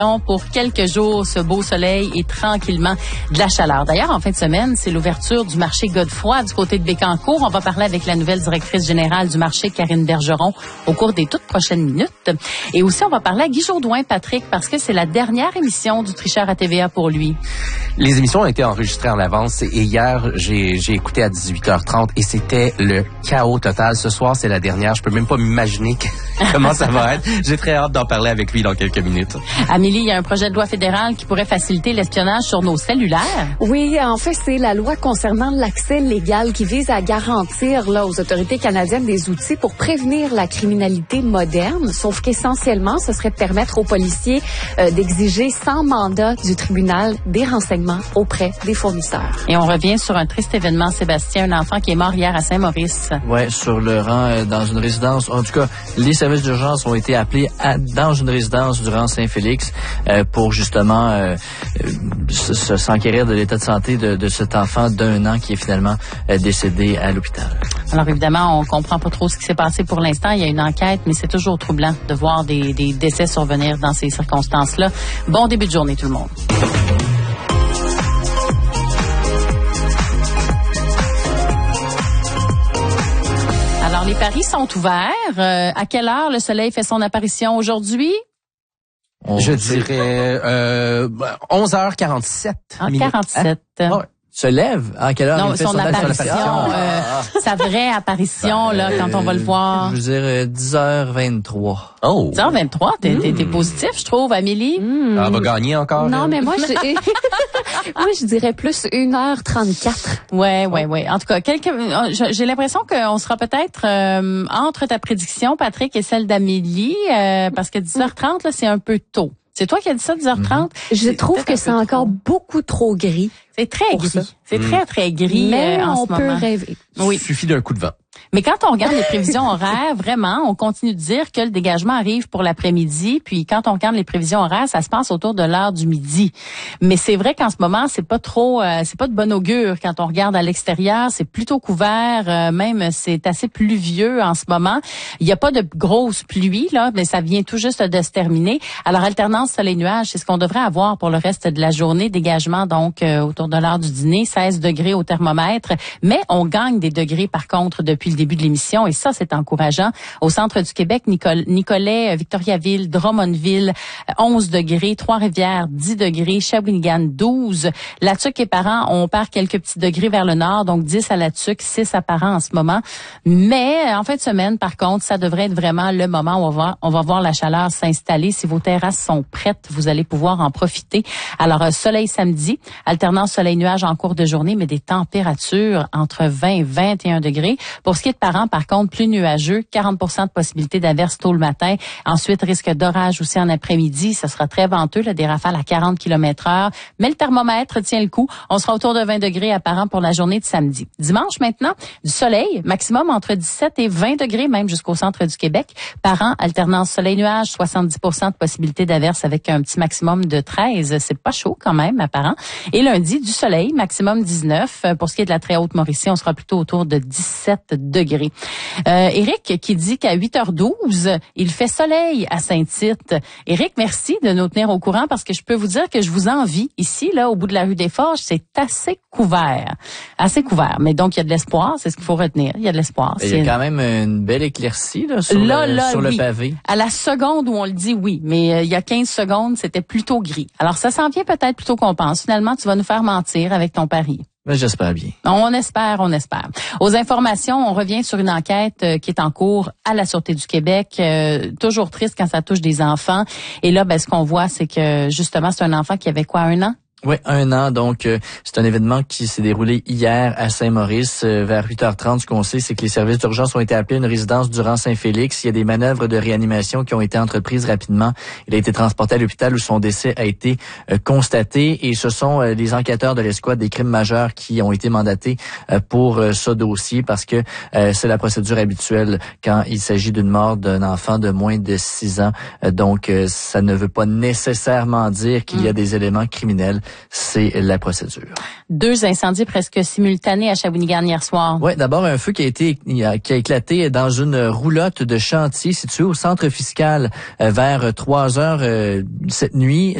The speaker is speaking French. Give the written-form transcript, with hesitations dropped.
pour quelques jours, ce beau soleil et tranquillement de la chaleur. D'ailleurs, en fin de semaine, c'est l'ouverture du marché Godefroy du côté de Bécancour. On va parler avec la nouvelle directrice générale du marché, Karine Bergeron, au cours des toutes prochaines minutes. Et aussi, on va parler à Guy Jourdouin, Patrick, parce que c'est la dernière émission du Tricheur à TVA pour lui. Les émissions ont été enregistrées en avance et hier, j'ai écouté à 18h30 et c'était le chaos total. Ce soir, c'est la dernière. Je peux même pas m'imaginer comment ça va être. J'ai très hâte d'en parler avec lui dans quelques minutes. Amélie, il y a un projet de loi fédéral qui pourrait faciliter l'espionnage sur nos cellulaires. Oui, en fait, c'est la loi concernant l'accès légal qui vise à garantir aux autorités canadiennes des outils pour prévenir la criminalité moderne, sauf qu'essentiellement, ce serait de permettre aux policiers d'exiger sans mandat du tribunal des renseignements auprès des fournisseurs. Et on revient sur un triste événement, Sébastien, un enfant qui est mort hier à Saint-Maurice. Oui, sur le rang dans une résidence. En tout cas, les services d'urgence ont été appelés dans une résidence du rang Saint-Félix pour justement s'enquérir de l'état de santé de cet enfant d'1 an qui est finalement décédé à l'hôpital. Alors évidemment, on comprend pas trop ce qui s'est passé pour l'instant. Il y a une enquête, mais c'est toujours troublant de voir des décès survenir dans ces circonstances-là. Bon début de journée tout le monde. Alors les paris sont ouverts. À quelle heure le soleil fait son apparition aujourd'hui? Je dirais 11h47. 47. Hein? Oh. Se lève? À quelle heure non, il fait son apparition, sa vraie apparition, là, quand on va le voir. Je veux dire 10h23. Oh! 10h23, t'es positif, je trouve, Amélie. Elle va gagner encore? Non, mais moi, je dirais plus 1h34. Ouais. En tout cas, j'ai l'impression qu'on sera peut-être entre ta prédiction, Patrick, et celle d'Amélie, parce que 10h30, là, c'est un peu tôt. C'est toi qui as dit ça, 10h30? Je trouve que c'est encore beaucoup trop gris. C'est très gris. C'est très, très gris mais en ce moment. Mais on peut rêver. Oui. Il suffit d'un coup de vent. Mais quand on regarde les prévisions horaires, vraiment, on continue de dire que le dégagement arrive pour l'après-midi. Puis quand on regarde les prévisions horaires, ça se passe autour de l'heure du midi. Mais c'est vrai qu'en ce moment, c'est pas de bon augure. Quand on regarde à l'extérieur, c'est plutôt couvert. Même c'est assez pluvieux en ce moment. Il n'y a pas de grosse pluie là, mais ça vient tout juste de se terminer. Alors alternance soleil-nuage, c'est ce qu'on devrait avoir pour le reste de la journée. Dégagement donc autour de l'heure du dîner, 16 degrés au thermomètre. Mais on gagne des degrés par contre depuis le début de l'émission et ça, c'est encourageant. Au centre du Québec, Nicolet, Victoriaville, Drummondville, 11 degrés, Trois-Rivières, 10 degrés, Shawinigan, 12. La Tuque et Parent, on perd quelques petits degrés vers le nord, donc 10 à la Tuque, 6 à Parent en ce moment. Mais en fin de semaine, par contre, ça devrait être vraiment le moment où on va voir la chaleur s'installer. Si vos terrasses sont prêtes, vous allez pouvoir en profiter. Alors, soleil samedi, alternance soleil-nuage en cours de journée, mais des températures entre 20 et 21 degrés. Pour ce qui est de Parent, par contre, plus nuageux, 40% de possibilité d'averse tôt le matin. Ensuite, risque d'orage aussi en après-midi. Ça sera très venteux, là, des rafales à 40 km/h. Mais le thermomètre tient le coup. On sera autour de 20 degrés à Parent pour la journée de samedi. Dimanche, maintenant, du soleil, maximum entre 17 et 20 degrés, même jusqu'au centre du Québec. Parent, alternance soleil-nuage, 70% de possibilité d'averse avec un petit maximum de 13. C'est pas chaud quand même à Parent. Et lundi, du soleil, maximum 19. Pour ce qui est de la très haute Mauricie, on sera plutôt autour de 17 degrés. Éric qui dit qu'à 8h12, il fait soleil à Saint-Tite. Éric, merci de nous tenir au courant parce que je peux vous dire que je vous envie ici, là, au bout de la rue des Forges, c'est assez couvert. Assez couvert. Mais donc, il y a de l'espoir, c'est ce qu'il faut retenir. Il y a de l'espoir. Il y a quand même une belle éclaircie là, sur le pavé. À la seconde où on le dit, oui. Mais il y a 15 secondes, c'était plutôt gris. Alors, ça s'en vient peut-être plutôt qu'on pense. Finalement, tu vas nous faire mentir avec ton pari. Mais j'espère bien. On espère. Aux informations, on revient sur une enquête qui est en cours à la Sûreté du Québec. Toujours triste quand ça touche des enfants. Et là, ce qu'on voit, c'est que justement, c'est un enfant qui avait quoi, 1 an? Oui, 1 an. Donc, c'est un événement qui s'est déroulé hier à Saint-Maurice. Vers 8h30, ce qu'on sait, c'est que les services d'urgence ont été appelés à une résidence du rang Saint-Félix. Il y a des manœuvres de réanimation qui ont été entreprises rapidement. Il a été transporté à l'hôpital où son décès a été constaté. Et ce sont les enquêteurs de l'escouade des crimes majeurs qui ont été mandatés pour ce dossier parce que c'est la procédure habituelle quand il s'agit d'une mort d'un enfant de moins de 6 ans. Donc, ça ne veut pas nécessairement dire qu'il y a des éléments criminels. c'est la procédure. 2 incendies presque simultanés à Shawinigan hier soir. Ouais, d'abord un feu qui a éclaté dans une roulotte de chantier située au centre fiscal vers 3 heures cette nuit.